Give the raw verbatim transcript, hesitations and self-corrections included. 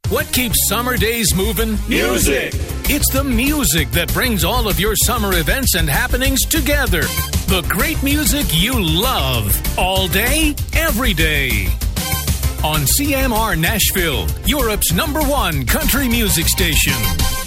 What keeps summer days moving? Music! It's the music that brings all of your summer events and happenings together. The great music you love. All day, every day. On C M R Nashville, Europe's number one country music station.